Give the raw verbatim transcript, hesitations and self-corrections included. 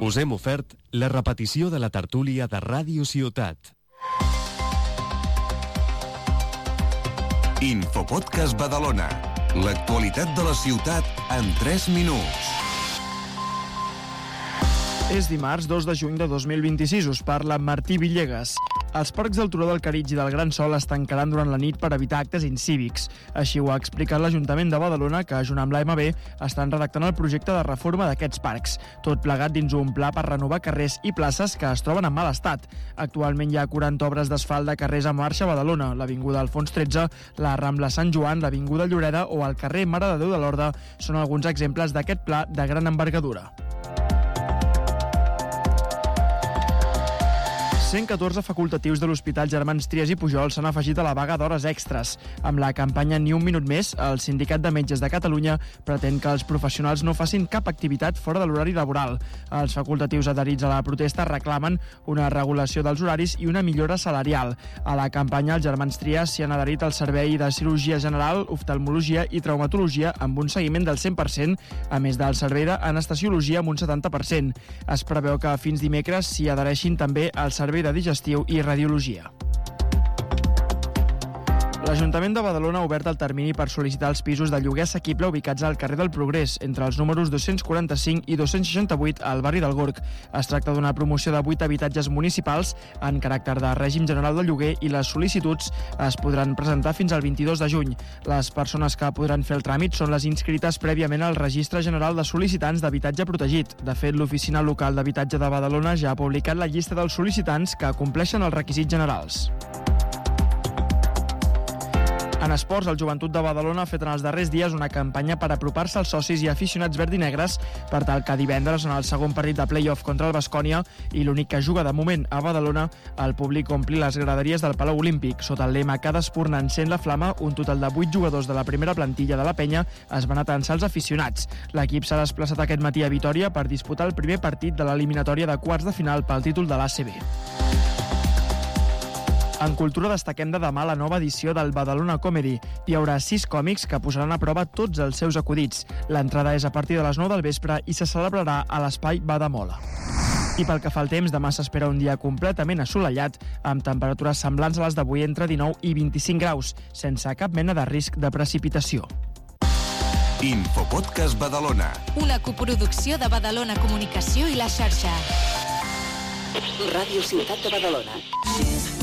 Us hem ofert la repetició de la tertúlia de Ràdio Ciutat. Infopodcast Badalona. L'actualitat de la ciutat en tres minuts. És dimarts dos de juny de dos mil vint-i-sis. Us parla Martí Villegas. Els parcs del Turó del Carits i del Gran Sol es tancaran durant la nit per evitar actes incívics. Així ho ha explicat l'Ajuntament de Badalona, que, junt amb l'A M B, estan redactant el projecte de reforma d'aquests parcs. Tot plegat dins un pla per renovar carrers i places que es troben en mal estat. Actualment hi ha quaranta obres d'asfalt de carrers en marxa a Badalona, l'Avinguda Alfons tretze, la Rambla Sant Joan, l'Avinguda Lloreda o el carrer Mare de Déu de Lorda són alguns exemples d'aquest pla de gran envergadura. cent catorze facultatius de l'Hospital Germans Trias i Pujol s'han afegit a la vaga d'hores extres. Amb la campanya Ni un minut més, el Sindicat de Metges de Catalunya pretén que els professionals no facin cap activitat fora de l'horari laboral. Els facultatius adherits a la protesta reclamen una regulació dels horaris i una millora salarial. A la campanya, els Germans Trias s'hi han adherit al servei de cirurgia general, oftalmologia i traumatologia amb un seguiment del cent per cent, a més del servei d'anestesiologia amb un setanta per cent. Es preveu que fins dimecres s'hi adhereixin també al servei de digestiu i radiologia. L'Ajuntament de Badalona ha obert el termini per sol·licitar els pisos de lloguer assequible ubicats al carrer del Progrés, entre els números dos-cents quaranta-cinc i dos-cents seixanta-vuit al barri del Gorg. Es tracta d'una promoció de vuit habitatges municipals en caràcter de règim general de lloguer i les sol·licituds es podran presentar fins al vint-i-dos de juny. Les persones que podran fer el tràmit són les inscrites prèviament al Registre General de Sol·licitants d'Habitatge Protegit. De fet, l'Oficina Local d'Habitatge de Badalona ja ha publicat la llista dels sol·licitants que compleixen els requisits generals. En esports, el Joventut de Badalona ha fet en els darrers dies una campanya per apropar-se als socis i aficionats verd i negres per tal que divendres, en el segon partit de play-off contra el Baskonia i l'únic que juga de moment a Badalona, el públic ompli les graderies del Palau Olímpic. Sota el lema "Cada espurna encén la flama", un total de vuit jugadors de la primera plantilla de la penya es van atensar als aficionats. L'equip s'ha desplaçat aquest matí a Vitòria per disputar el primer partit de l'eliminatòria de quarts de final pel títol de l'A C B. En cultura destaquem de demà la nova edició del Badalona Comedy. Hi haurà sis còmics que posaran a prova tots els seus acudits. L'entrada és a partir de les nou del vespre i se celebrarà a l'espai Badamola. I pel que fa al temps, demà s'espera un dia completament assolellat, amb temperatures semblants a les d'avui entre dinou i vint-i-cinc graus, sense cap mena de risc de precipitació. Infopodcast Badalona. Una coproducció de Badalona Comunicació i la xarxa. Ràdio Ciutat de Badalona.